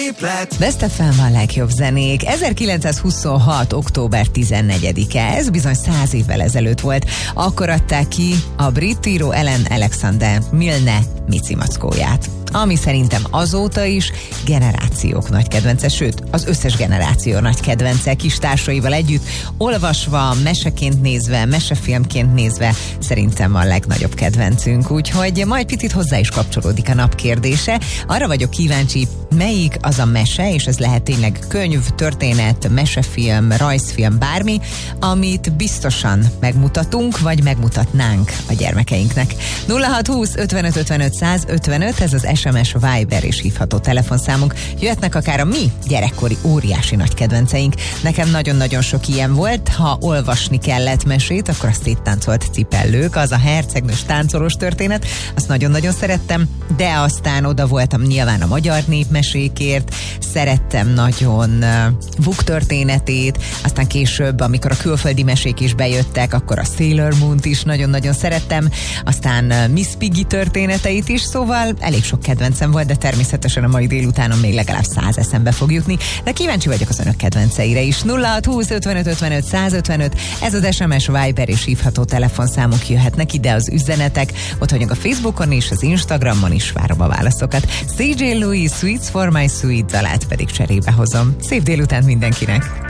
Képlet. Best FM a legjobb zenék. 1926. október 14-e. Ez bizony 100 évvel ezelőtt volt. Akkor adták ki a brit író Ellen Alexander Milne Mici Mackóját, ami szerintem azóta is generációk nagy kedvence, sőt, az összes generáció nagy kedvence, kis társaival együtt, olvasva, meseként nézve, mesefilmként nézve, szerintem a legnagyobb kedvencünk. Úgyhogy majd picit hozzá is kapcsolódik a nap kérdése. Arra vagyok kíváncsi, melyik az a mese, és ez lehet tényleg könyv, történet, mesefilm, rajzfilm, bármi, amit biztosan megmutatunk, vagy megmutatnánk a gyermekeinknek. 0620 55 55 155, ez az SMS, Viber és hívható telefonszámunk. Jöhetnek akár a mi gyerekkori óriási nagy kedvenceink. Nekem nagyon-nagyon sok ilyen volt. Ha olvasni kellett mesét, akkor a Széttáncolt cipellők, az a hercegnős táncolós történet, azt nagyon-nagyon szerettem, de aztán oda voltam nyilván a magyar népmesékért, szerettem nagyon Vuk történetét, aztán később, amikor a külföldi mesék is bejöttek, akkor a Sailor Moon-t is nagyon-nagyon szerettem, aztán Miss Piggy történeteit is, szóval elég sok kedvencem volt, de természetesen a mai délutánon még legalább 100 eszembe fog jutni, de kíváncsi vagyok az önök kedvenceire is. 0620 55 55 155, ez az SMS, Viber és hívható telefonszámok, jöhetnek ide az üzenetek, ott vagyunk a Facebookon és az Instagramon is, várom a válaszokat. CJ Louis, Sweets for my sweet dalát pedig cserébe hozom. Szép délután mindenkinek!